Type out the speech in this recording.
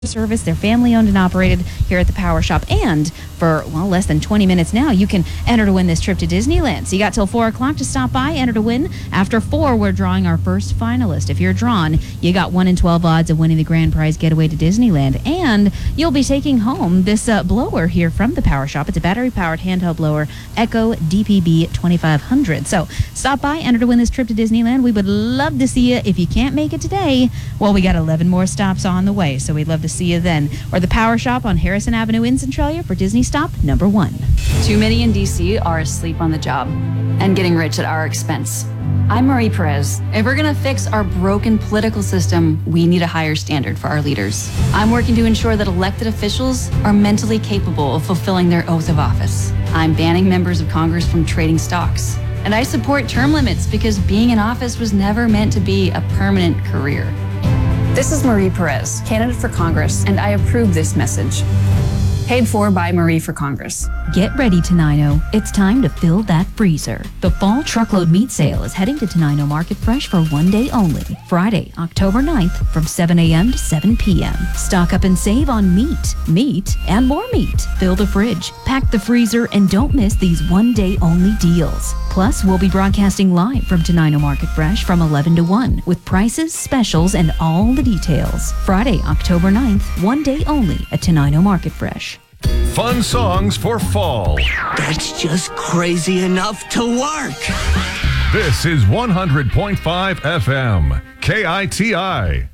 service. They're family owned and operated here at the Power Shop. And for, less than 20 minutes now, you can enter to win this trip to Disneyland. So you got till 4 o'clock to stop by, enter to win. After 4, we're drawing our first finalist. If you're drawn, you got 1 in 12 odds of winning the grand prize getaway to Disneyland. And you'll be taking home this blower here from the Power Shop. It's a battery-powered handheld blower, Echo DPB 2500. So stop by, enter to win this trip to Disneyland. We would love to see you. If you can't make it today, we got 11 more stops on the way. So we'd love to see you then. Or the Power Shop on Harrison Avenue in Centralia for Disney stop number 1. Too many in D.C. are asleep on the job and getting rich at our expense. I'm Marie Perez. If we're going to fix our broken political system, we need a higher standard for our leaders. I'm working to ensure that elected officials are mentally capable of fulfilling their oath of office. I'm banning members of Congress from trading stocks. And I support term limits because being in office was never meant to be a permanent career. This is Marie Perez, candidate for Congress, and I approve this message. Paid for by Marie for Congress. Get ready, Tenino. It's time to fill that freezer. The fall truckload meat sale is heading to Tenino Market Fresh for one day only. Friday, October 9th from 7 a.m. to 7 p.m. Stock up and save on meat, and more meat. Fill the fridge, pack the freezer, and don't miss these one-day only deals. Plus, we'll be broadcasting live from Tenino Market Fresh from 11 to 1 with prices, specials, and all the details. Friday, October 9th, one day only at Tenino Market Fresh. Fun songs for fall. That's just crazy enough to work. This is 100.5 FM, KITI.